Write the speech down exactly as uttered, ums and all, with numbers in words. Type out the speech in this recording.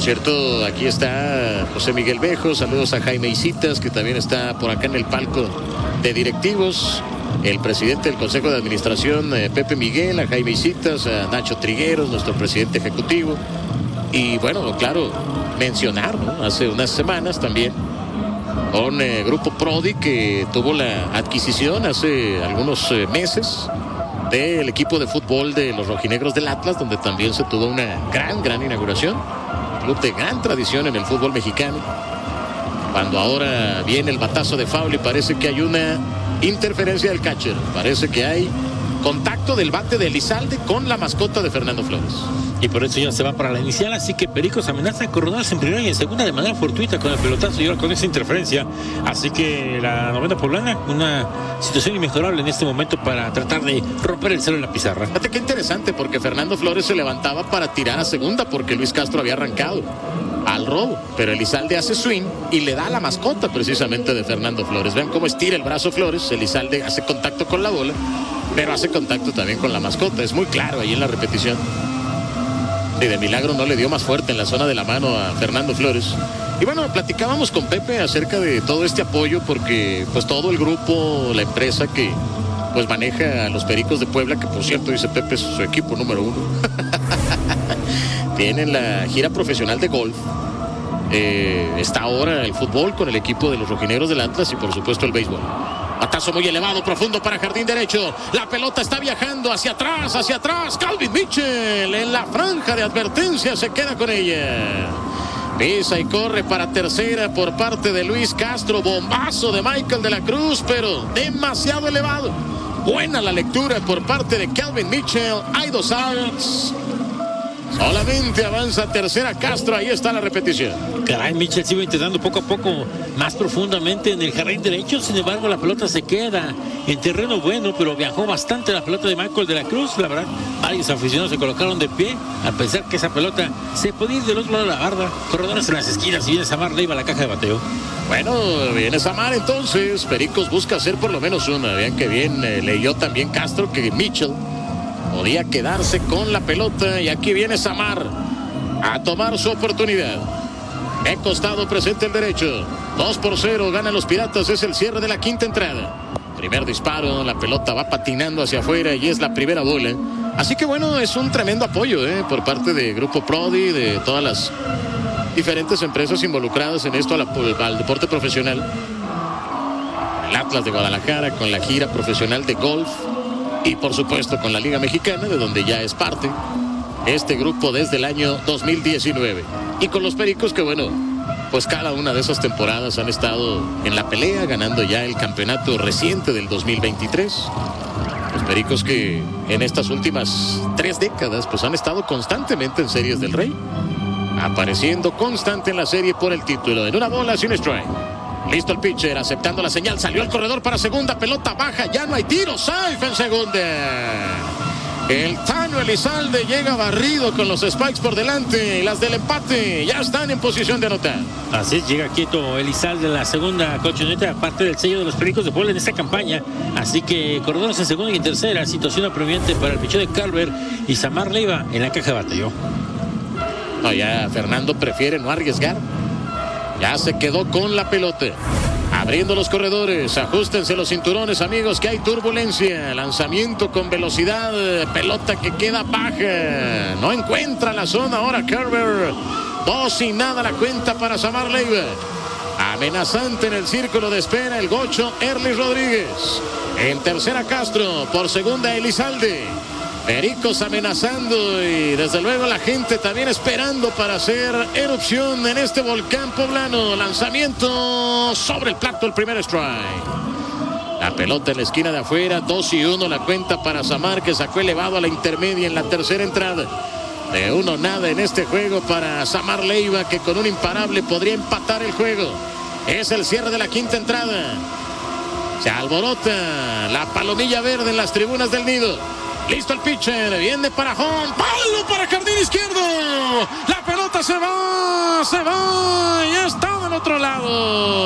cierto, aquí está José Miguel Bejo, saludos a Jaime Isitas, que también está por acá en el palco de directivos, el presidente del Consejo de Administración, eh, Pepe Miguel, a Jaime Isitas, a Nacho Trigueros, nuestro presidente ejecutivo, y bueno, claro, mencionar, ¿no? Hace unas semanas también con eh, Grupo Prodi, que tuvo la adquisición hace algunos eh, meses del equipo de fútbol de los rojinegros del Atlas, donde también se tuvo una gran, gran inauguración. Club de gran tradición en el fútbol mexicano. Cuando ahora viene el batazo de foul y parece que hay una interferencia del catcher. Parece que hay contacto del bate de Elizalde con la mascota de Fernando Flores. Y por eso ya se va para la inicial, así que Pericos amenaza a Corredores en primera y en segunda de manera fortuita con el pelotazo y ahora con esa interferencia. Así que la novena poblana, una situación inmejorable en este momento para tratar de romper el cero en la pizarra. Fíjate qué interesante, porque Fernando Flores se levantaba para tirar a segunda porque Luis Castro había arrancado al robo, pero Elizalde hace swing y le da a la mascota precisamente de Fernando Flores. Vean cómo estira el brazo Flores, Elizalde hace contacto con la bola, pero hace contacto también con la mascota. Es muy claro ahí en la repetición. Y de milagro no le dio más fuerte en la zona de la mano a Fernando Flores. Y bueno, platicábamos con Pepe acerca de todo este apoyo, porque pues todo el grupo, la empresa que pues maneja a los Pericos de Puebla, que por cierto dice Pepe es su equipo número uno, tienen la gira profesional de golf. Eh, está ahora el fútbol con el equipo de los rojinegros del Atlas y por supuesto el béisbol. Batazo muy elevado, profundo para jardín derecho. La pelota está viajando hacia atrás, hacia atrás. Calvin Mitchell en la franja de advertencia se queda con ella. Pisa y corre para tercera por parte de Luis Castro. Bombazo de Michael de la Cruz, pero demasiado elevado. Buena la lectura por parte de Calvin Mitchell. Hay dos outs. Solamente avanza tercera Castro, ahí está la repetición. Caray, Mitchell sigue intentando poco a poco más profundamente en el jardín derecho, sin embargo la pelota se queda en terreno bueno, pero viajó bastante la pelota de Michael de la Cruz. La verdad, varios aficionados se colocaron de pie al pensar que esa pelota se podía ir del otro lado de la barda. Corredores en las esquinas y viene Samar Leiva a la caja de bateo. Bueno, viene Samar entonces. Pericos busca hacer por lo menos una. Vean que bien eh, leyó también Castro que Mitchell podía quedarse con la pelota, y aquí viene Samar a tomar su oportunidad. De costado presente el derecho. dos por cero, ganan los Piratas, es el cierre de la quinta entrada. Primer disparo, la pelota va patinando hacia afuera y es la primera bola. Así que bueno, es un tremendo apoyo eh, por parte de Grupo Prodi, de todas las diferentes empresas involucradas en esto al, al deporte profesional. El Atlas de Guadalajara con la gira profesional de golf. Y por supuesto con la Liga Mexicana, de donde ya es parte este grupo desde el año dos mil diecinueve. Y con los Pericos que bueno, pues cada una de esas temporadas han estado en la pelea, ganando ya el campeonato reciente del dos mil veintitrés. Los Pericos que en estas últimas tres décadas pues han estado constantemente en Series del Rey, apareciendo constante en la serie por el título. En una bola sin strike. Listo el pitcher, aceptando la señal, salió el corredor para segunda, pelota baja, ya no hay tiro, safe en segunda. El Tano Elizalde llega barrido con los spikes por delante, y las del empate ya están en posición de anotar. Así es, llega quieto Elizalde en la segunda colchoneta, parte del sello de los Pericos de Puebla en esta campaña. Así que corredores en segunda y en tercera, situación apremiante para el pitcher de Carver y Samar Leiva en la caja de bateo. No, ya Fernando prefiere no arriesgar. Ya se quedó con la pelota. Abriendo los corredores. Ajustense los cinturones, amigos, que hay turbulencia. Lanzamiento con velocidad. Pelota que queda baja. No encuentra la zona ahora Carver. Dos y nada la cuenta para Samar Leiva. Amenazante en el círculo de espera el gocho Erlis Rodríguez. En tercera Castro. Por segunda Elizalde. Pericos amenazando y desde luego la gente también esperando para hacer erupción en este volcán poblano. Lanzamiento sobre el plato, el primer strike. La pelota en la esquina de afuera, dos y uno la cuenta para Samar, que sacó elevado a la intermedia en la tercera entrada. De uno nada en este juego para Samar Leiva, que con un imparable podría empatar el juego. Es el cierre de la quinta entrada. Se alborota la palomilla verde en las tribunas del nido. Listo el pitcher, viene para home, palo para jardín izquierdo. La pelota se va, se va, ya está del otro lado.